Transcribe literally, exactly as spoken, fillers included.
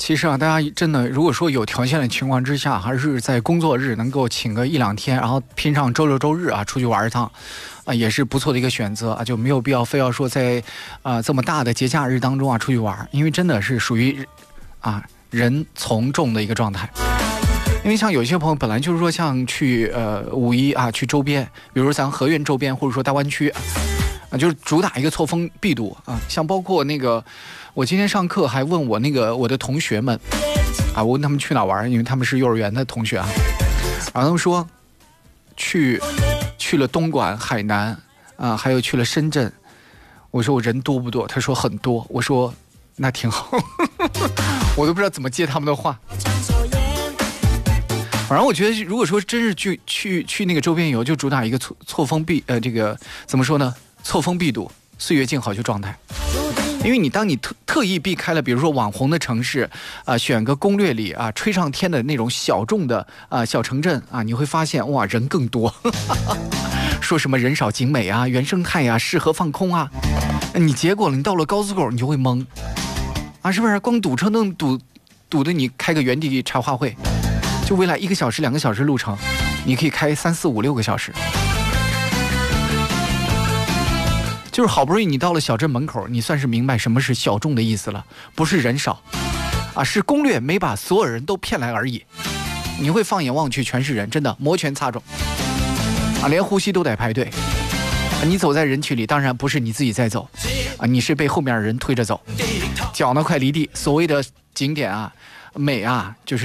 其实啊，大家真的如果说有条件的情况之下，还是在工作日能够请个一两天，然后拼上周六周日啊出去玩一趟，啊也是不错的一个选择啊，就没有必要非要说在啊这么大的节假日当中啊出去玩，因为真的是属于啊人从众的一个状态。因为像有些朋友本来就是说像去呃五一啊去周边，比如说咱河源周边或者说大湾区啊，就是主打一个错峰必读啊，像包括那个。我今天上课还问我那个我的同学们啊，我问他们去哪玩，因为他们是幼儿园的同学啊，然后他们说去去了东莞、海南啊，还有去了深圳。我说我人多不多？他说很多。我说那挺好，我都不知道怎么接他们的话。反正我觉得，如果说真是去去去那个周边游，就主打一个错错峰必呃这个怎么说呢？错峰必读，岁月静好就状态。因为你当你特特意避开了，比如说网红的城市啊、呃，选个攻略里啊吹上天的那种小众的啊、呃、小城镇啊，你会发现哇人更多，说什么人少景美啊、原生态啊、适合放空啊，你结果了你到了高速口你就会懵啊，是不是？光堵车能堵堵的你开个原地茶话会，就未来一个小时两个小时路程，你可以开三四五六个小时。就是好不容易你到了小镇门口，你算是明白什么是小众的意思了，不是人少啊，是攻略没把所有人都骗来而已。你会放眼望去全是人，真的摩拳擦踵啊，连呼吸都得排队啊。你走在人群里，当然不是你自己在走啊，你是被后面的人推着走，脚呢快离地。所谓的景点啊美啊，就是